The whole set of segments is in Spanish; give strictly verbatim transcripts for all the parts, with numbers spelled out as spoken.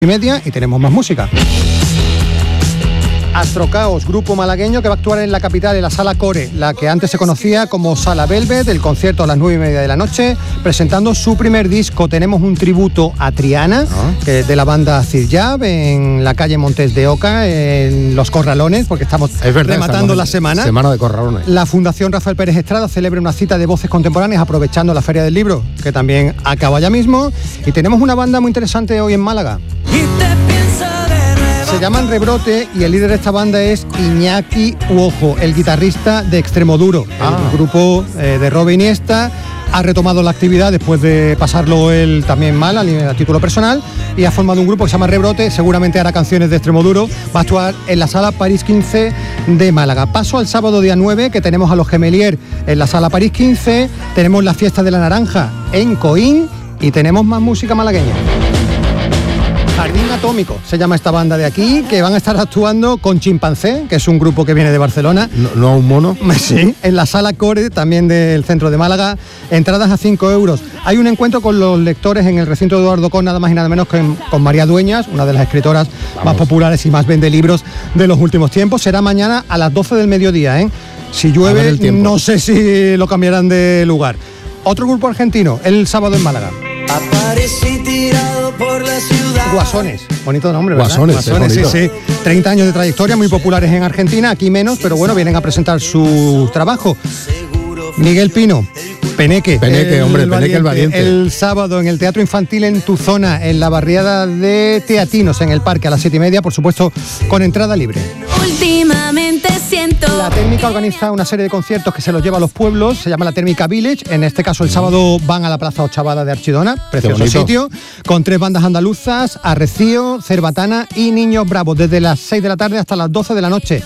y media y tenemos más música. Astrocaos, grupo malagueño que va a actuar en la capital, en la Sala Core, la que antes se conocía como Sala Velvet, el concierto a las nueve y media de la noche, presentando su primer disco. Tenemos un tributo a Triana, ¿Ah? que de la banda Cirjab, en la calle Montes de Oca, en Los Corralones, porque estamos es verdad, rematando la semana. Semana de Corralones. La Fundación Rafael Pérez Estrada celebra una cita de voces contemporáneas aprovechando la Feria del Libro, que también acaba ya mismo. Y tenemos una banda muy interesante hoy en Málaga. Se llaman Rebrote y el líder de esta banda es Iñaki Uojo, el guitarrista de Extremoduro, ah. el grupo eh, de Robe Iniesta. Ha retomado la actividad después de pasarlo él también mal a, a título personal y ha formado un grupo que se llama Rebrote. Seguramente hará canciones de Extremoduro. Va a actuar en la Sala París quince de Málaga. Paso al sábado día nueve, que tenemos a los Gemelier en la Sala París quince. Tenemos la Fiesta de la Naranja en Coín y tenemos más música malagueña. Jardín Atómico se llama esta banda de aquí, que van a estar actuando con Chimpancé, que es un grupo que viene de Barcelona. ¿No, no un mono? Sí, en la Sala Core, también del centro de Málaga. Entradas a cinco euros. Hay un encuentro con los lectores en el recinto de Eduardo Con, nada más y nada menos que con María Dueñas, una de las escritoras Vamos. más populares y más vende libros de los últimos tiempos. Será mañana a las doce del mediodía, ¿eh? Si llueve, no sé si lo cambiarán de lugar. Otro grupo argentino, el sábado en Málaga. Aparecí tirado por la ciudad. Guasones, bonito nombre, ¿verdad? Guasones, Guasones, sí, sí. treinta años de trayectoria, muy populares en Argentina, aquí menos, pero bueno, vienen a presentar su trabajo. Miguel Pino, Peneque. Peneque, el hombre, Peneque el valiente. El sábado en el Teatro Infantil en tu zona, en la barriada de Teatinos, en el parque, a las siete y media, por supuesto, con entrada libre. Últimamente siento... La Térmica organiza una serie de conciertos que se los lleva a los pueblos, se llama la Térmica Village. En este caso, el sábado van a la Plaza Ochavada de Archidona, precioso sitio, con tres bandas andaluzas, Arrecío, Cerbatana y Niños Bravos, desde las seis de la tarde hasta las doce de la noche.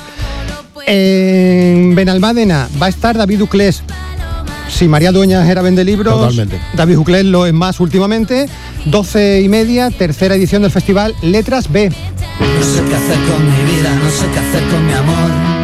En Benalmádena va a estar David Uclés. Si María Dueñas era vendelibros, Totalmente. David Uclés lo es más últimamente. doce y media, tercera edición del festival Letras B. No sé qué hacer con mi vida, no sé qué hacer con mi amor.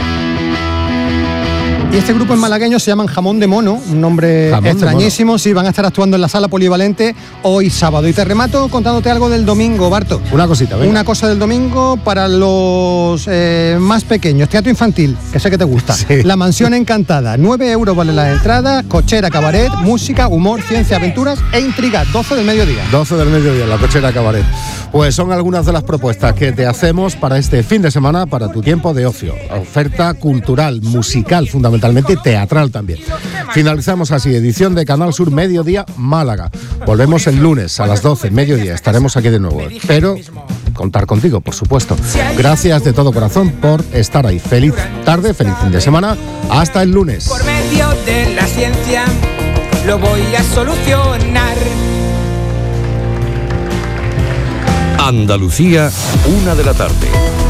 Y este grupo en malagueño se llaman Jamón de Mono, un nombre Jamón extrañísimo. Sí, van a estar actuando en la Sala Polivalente hoy sábado. Y te remato contándote algo del domingo, Barto. Una cosita, venga. Una cosa del domingo para los eh, más pequeños. Teatro infantil, que sé que te gusta. Sí. La Mansión Encantada. nueve euros vale la entrada. Cochera, cabaret, música, humor, ciencia, aventuras e intriga. doce del mediodía. doce del mediodía, la Cochera Cabaret. Pues son algunas de las propuestas que te hacemos para este fin de semana, para tu tiempo de ocio. Oferta cultural, musical, fundamentalmente teatral también. Finalizamos así, edición de Canal Sur Mediodía Málaga. Volvemos el lunes a las doce, mediodía. Estaremos aquí de nuevo. Espero contar contigo, por supuesto. Gracias de todo corazón por estar ahí. Feliz tarde, feliz fin de semana. Hasta el lunes. Por medio de la ciencia lo voy a solucionar. Andalucía, una de la tarde.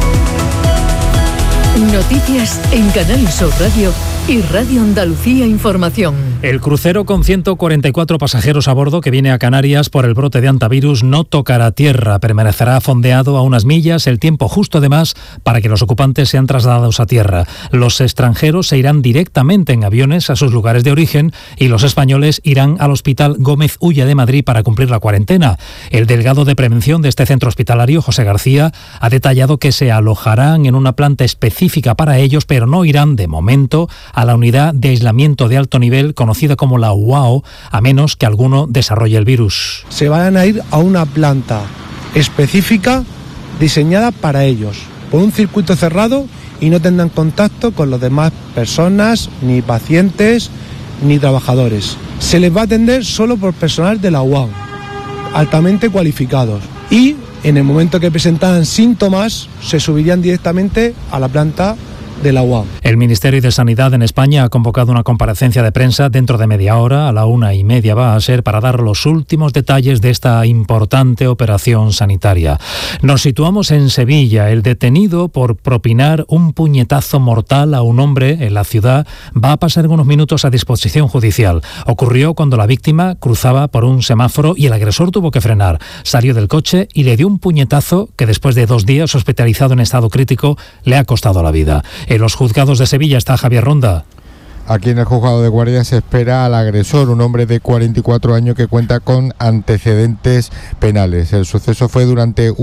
Noticias en Canal Sur Radio y Radio Andalucía Información. El crucero con ciento cuarenta y cuatro pasajeros a bordo que viene a Canarias por el brote de hantavirus no tocará tierra, permanecerá fondeado a unas millas, el tiempo justo de más para que los ocupantes sean trasladados a tierra. Los extranjeros se irán directamente en aviones a sus lugares de origen y los españoles irán al Hospital Gómez Ulla de Madrid para cumplir la cuarentena. El delegado de prevención de este centro hospitalario, José García, ha detallado que se alojarán en una planta específica para ellos, pero no irán de momento a la unidad de aislamiento de alto nivel conocida como la U A O, a menos que alguno desarrolle el virus. Se van a ir a una planta específica diseñada para ellos, por un circuito cerrado, y no tendrán contacto con las demás personas, ni pacientes, ni trabajadores. Se les va a atender solo por personal de la U A O, altamente cualificados, y en el momento que presentaran síntomas se subirían directamente a la planta de la U A O. El Ministerio de Sanidad en España ha convocado una comparecencia de prensa dentro de media hora, a la una y media va a ser, para dar los últimos detalles de esta importante operación sanitaria. Nos situamos en Sevilla. El detenido por propinar un puñetazo mortal a un hombre en la ciudad va a pasar en unos minutos a disposición judicial. Ocurrió cuando la víctima cruzaba por un semáforo y el agresor tuvo que frenar. Salió del coche y le dio un puñetazo que después de dos días hospitalizado en estado crítico le ha costado la vida. En los juzgados de Sevilla está Javier Ronda. Aquí en el juzgado de guardia se espera al agresor, un hombre de cuarenta y cuatro años que cuenta con antecedentes penales. El suceso fue durante